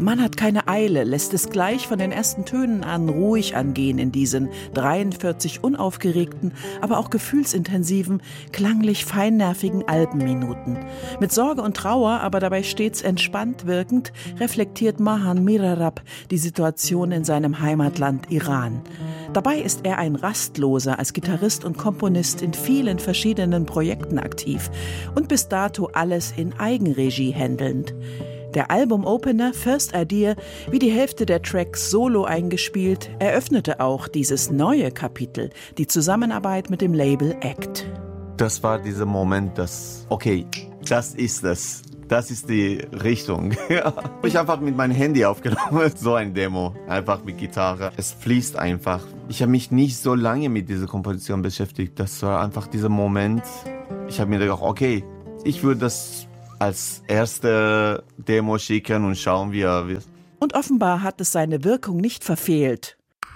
Der Mann hat keine Eile, lässt es gleich von den ersten Tönen an ruhig angehen in diesen 43 unaufgeregten, aber auch gefühlsintensiven, klanglich feinnervigen Albenminuten. Mit Sorge und Trauer, aber dabei stets entspannt wirkend, reflektiert Mahan Mirarab die Situation in seinem Heimatland Iran. Dabei ist er ein Rastloser als Gitarrist und Komponist in vielen verschiedenen Projekten aktiv und bis dato alles in Eigenregie händelnd. Der Albumopener First Idea, wie die Hälfte der Tracks solo eingespielt, eröffnete auch dieses neue Kapitel, die Zusammenarbeit mit dem Label Act. Das war dieser Moment, okay, das ist es. Das ist die Richtung. Habe ich einfach mit meinem Handy aufgenommen, so ein Demo, einfach mit Gitarre. Es fließt einfach. Ich habe mich nicht so lange mit dieser Komposition beschäftigt. Das war einfach dieser Moment. Ich habe mir gedacht, okay, ich würde das als erste Demo schicken und schauen, wie er wird. Und offenbar hat es seine Wirkung nicht verfehlt.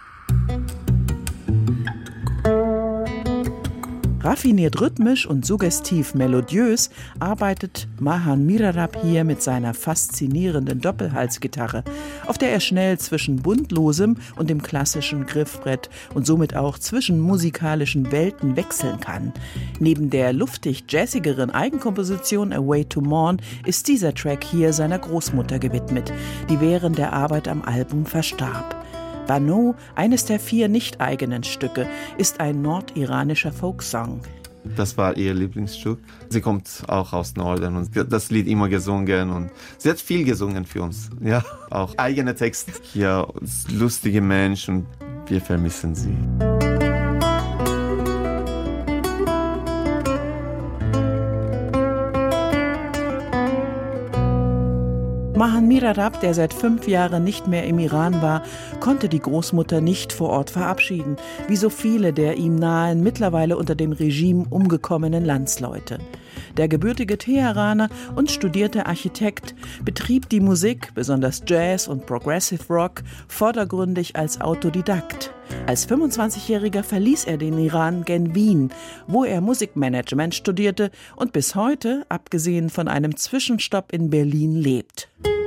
Raffiniert rhythmisch und suggestiv melodiös arbeitet Mahan Mirarab hier mit seiner faszinierenden Doppelhalsgitarre, auf der er schnell zwischen Bundlosem und dem klassischen Griffbrett und somit auch zwischen musikalischen Welten wechseln kann. Neben der luftig jazzigeren Eigenkomposition A Way to Mourn ist dieser Track hier seiner Großmutter gewidmet, die während der Arbeit am Album verstarb. Bano, eines der 4 nicht-eigenen Stücke, ist ein nordiranischer Folksong. Das war ihr Lieblingsstück. Sie kommt auch aus Norden und das Lied immer gesungen und sie hat viel gesungen für uns. Ja, auch eigene Texte. Hier, lustige Mensch und wir vermissen sie. Mahan Mirarab, der seit 5 Jahren nicht mehr im Iran war, konnte die Großmutter nicht vor Ort verabschieden, wie so viele der ihm nahen, mittlerweile unter dem Regime umgekommenen Landsleute. Der gebürtige Teheraner und studierte Architekt betrieb die Musik, besonders Jazz und Progressive Rock, vordergründig als Autodidakt. Als 25-Jähriger verließ er den Iran gen Wien, wo er Musikmanagement studierte und bis heute, abgesehen von einem Zwischenstopp in Berlin, lebt.